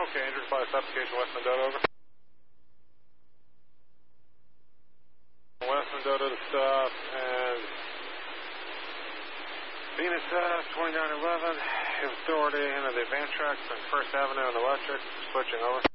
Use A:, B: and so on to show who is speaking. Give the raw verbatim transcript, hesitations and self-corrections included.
A: Okay, Andrew, flight application, West Mendota, over. West Mendota to stop, and Venus F twenty-nine eleven, authority into the advance tracks on First Avenue and Electric, switching over.